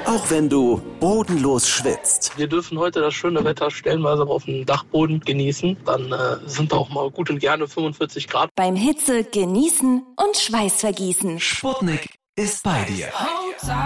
Auch wenn du bodenlos schwitzt. Wir dürfen heute das schöne Wetter stellenweise auf dem Dachboden genießen. Dann sind auch mal gut und gerne 45 Grad. Beim Hitze genießen und Schweiß vergießen. Sputnik ist bei dir.